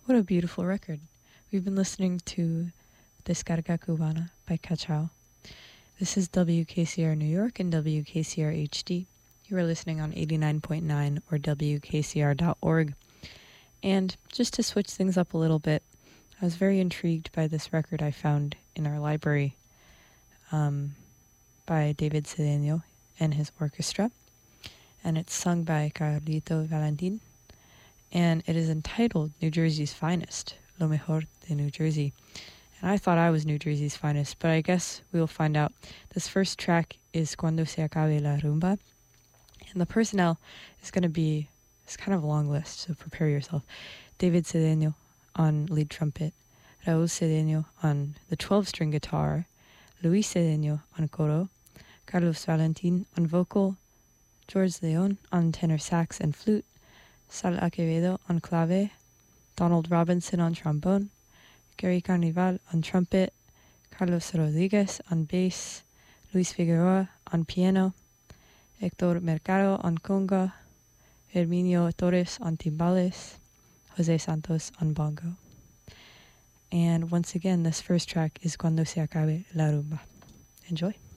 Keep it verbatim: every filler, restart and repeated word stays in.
What a beautiful record. We've been listening to Descarga Cubana by Cachao. This is W K C R New York and W K C R H D. You are listening on eighty-nine point nine or W K C R dot org. And just to switch things up a little bit, I was very intrigued by this record I found in our library um, by David Cedeno and his orchestra. And it's sung by Carlito Valentin. And it is entitled New Jersey's Finest, Lo Mejor de New Jersey. And I thought I was New Jersey's finest, but I guess we'll find out. This first track is Cuando se acabe la rumba. And the personnel is going to be, it's kind of a long list, so prepare yourself. David Cedeno on lead trumpet, Raúl Cedeno on the twelve-string guitar, Luis Cedeno on coro, Carlos Valentin on vocal, George Leon on tenor sax and flute, Sal Acevedo on clave, Donald Robinson on trombone, Gary Carnival on trumpet, Carlos Rodriguez on bass, Luis Figueroa on piano, Hector Mercado on conga, Herminio Torres on timbales, Jose Santos on bongo. And once again, this first track is Cuando se acabe la rumba. Enjoy.